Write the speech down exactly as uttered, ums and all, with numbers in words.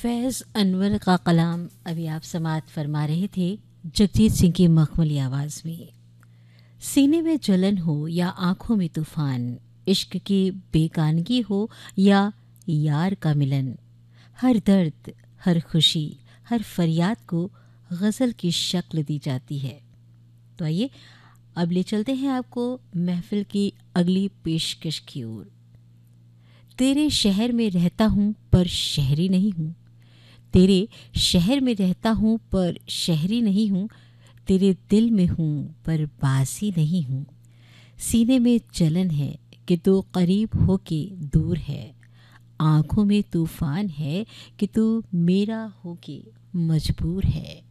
फैज़ अनवर का कलाम अभी आप समाअत फरमा रहे थे जगजीत सिंह की मखमली आवाज़ में। सीने में जलन हो या आँखों में तूफ़ान, इश्क की बेगानगी हो या यार का मिलन, हर दर्द, हर खुशी, हर फरियाद को गज़ल की शक्ल दी जाती है। तो आइए अब ले चलते हैं आपको महफ़िल की अगली पेशकश की ओर। तेरे शहर में रहता हूँ पर शहरी नहीं हूँ, तेरे शहर में रहता हूँ पर शहरी नहीं हूँ, तेरे दिल में हूँ पर बासी नहीं हूँ। सीने में जलन है कि तू करीब हो के दूर है, आँखों में तूफ़ान है कि तू मेरा हो के मजबूर है।